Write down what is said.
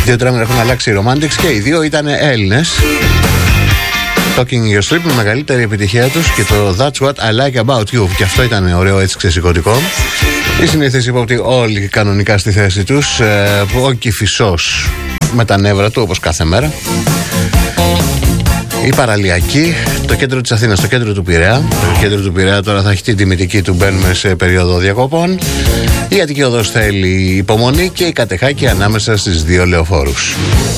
δύο τρέμερα έχουν αλλάξει οι Romantics και οι δύο ήταν Έλληνες. Talking in Your Sleep, με μεγαλύτερη επιτυχία τους, και το That's What I Like About You, και αυτό ήταν ωραίο, έτσι ξεσηκωτικό. Η συνήθιση είπα ότι όλοι κανονικά στη θέση τους, ο Κηφισός με τα νεύρα του όπως κάθε μέρα, η παραλιακή, το κέντρο της Αθήνας, το κέντρο του Πειραιά. Το κέντρο του Πειραιά τώρα θα έχει την τιμητική του, μπαίνουμε σε περίοδο διακοπών. Η Αττική Οδός θέλει υπομονή και η Κατεχάκη ανάμεσα στις δύο λεωφόρους.